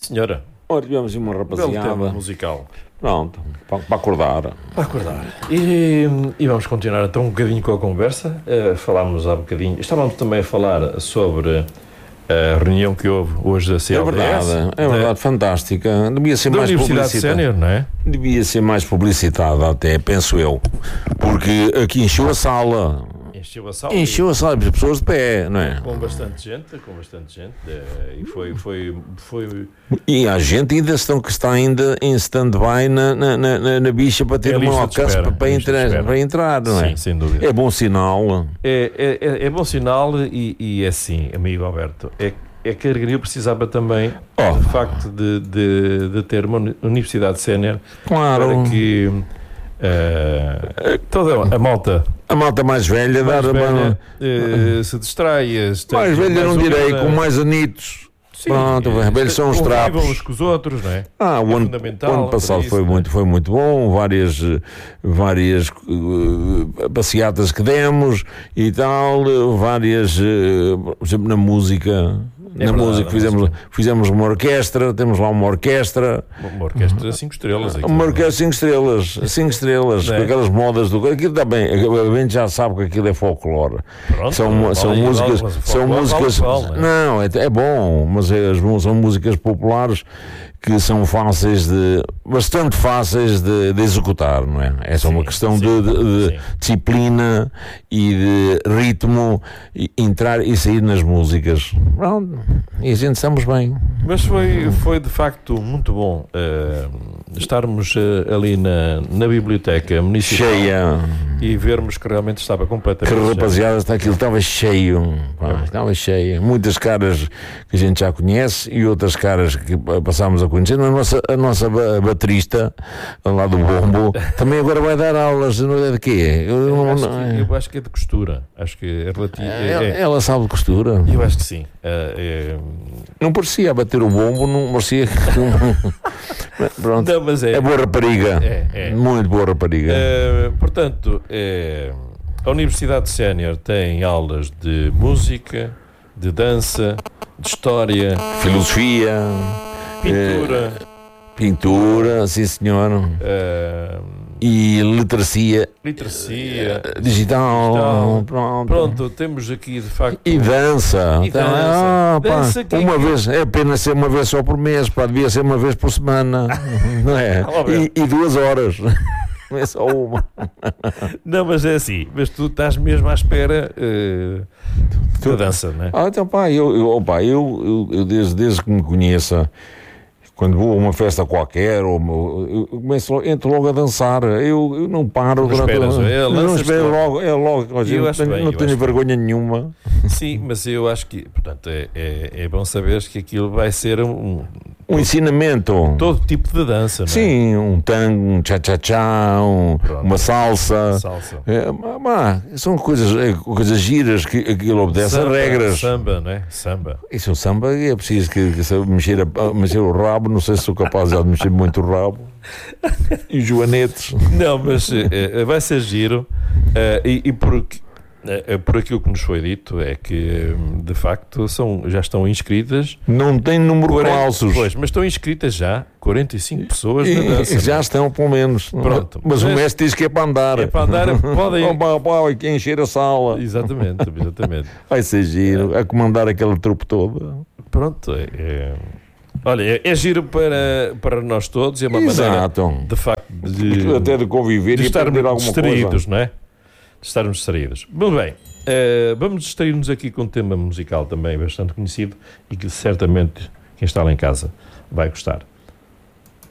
Senhora, Ora, tivemos uma belo tema rapaziada. musical. Pronto, para acordar. Para acordar. E vamos continuar então um bocadinho com a conversa. Falámos há bocadinho. Estávamos também a falar sobre a reunião que houve hoje da É CLDS. verdade, fantástica. Devia ser Da mais Universidade publicitada. Sénior, não é? Devia ser mais publicitada até, penso eu. Porque aqui encheu a sala. Encheu a sala. Encheu a sala, as pessoas de pé, não é? Com bastante gente. E foi E há gente ainda que está ainda em stand-by na bicha para ter É a um lista de alcance espera, para lista de espera. entrar, não é? Sim, sem dúvida. É bom sinal. É bom sinal e é assim, amigo Alberto. É que a Argaria precisava também, de facto, de ter uma universidade sénior Claro. para que toda a malta A malta mais velha, mais dar velha se distraia. mais velha não direi, com mais anitos. Sim, Pronto, velhos são os convivam trapos. uns com os outros, não é? O ano fundamental passado para isso, foi não é? foi muito bom, várias passeatas que demos e tal, várias, por exemplo, na música. É Na verdade, música fizemos uma orquestra, temos lá uma orquestra. Uma orquestra 5 estrelas. Aqui, Uma orquestra 5 estrelas, É. com aquelas modas do. Aquilo também, a gente já sabe que aquilo é folclore. Pronto, São vale, músicas. mas o São folclore músicas. vale, não é? Não, é bom, mas são músicas populares que são bastante fáceis de executar, não é? É só uma questão de sim. disciplina e de ritmo, e entrar e sair nas músicas. Pronto, e a gente estamos bem. Mas foi de facto muito bom estarmos ali na biblioteca municipal Cheia. e vermos que realmente estava Que completamente cheia. rapaziada, aquilo estava cheio, pá, estava cheio. Muitas caras que a gente já conhece e outras caras que passámos a conhecer. A nossa baterista lá do bombo também agora vai dar aulas, não é de quê? Eu acho que é de costura. Acho que é relativo. Ela sabe de costura. Eu acho que sim. Não parecia a bater o bombo, não parecia. Pronto. Não, mas É boa rapariga. É. Muito boa rapariga. Portanto, a Universidade Sénior tem aulas de música, de dança, de história, Filosofia, pintura, sim senhor. E literacia literacia. digital. Pronto, temos aqui de facto. E dança. E dança. Dança que- Uma vez, é apenas ser uma vez só por mês, pá, devia ser uma vez por semana, não é? E 2 horas, não é só uma. Não, mas é assim. Mas tu estás mesmo à espera da dança, não é? Então, pá, eu desde que me conheça, quando vou a uma festa qualquer, eu entro logo a dançar. Eu não paro. Não esperas, não espero logo. logo. Eu acho bem, não eu tenho acho vergonha nenhuma. Sim, mas eu acho que, portanto, é bom saberes que aquilo vai ser Um ensinamento. todo tipo de dança, não é? Sim, um tango, um cha-cha-cha, Pronto. uma salsa. Salsa. São coisas giras que aquilo obedece a regras. Samba, não é? Samba. Isso é o samba, é preciso que sabe mexer o rabo. Não sei se sou capaz de mexer muito o rabo. E os joanetes. Não, mas vai ser giro. Por aquilo que nos foi dito, é que de facto já estão inscritas. Não tem número clausos. Pois, mas estão inscritas já 45 pessoas na dança. Já estão, pelo menos. Pronto. Mas o mestre diz que é para andar. É para andar, podem. Vai encher a sala. Exatamente. Vai ser giro. A comandar aquela trupe toda. Pronto, olha, é giro para nós todos, é uma Exato. maneira de facto Até de conviver de e estarmos aprender alguma distraídos, coisa. não é? De estarmos distraídos. Muito bem, vamos distrair-nos aqui com um tema musical também bastante conhecido e que certamente quem está lá em casa vai gostar.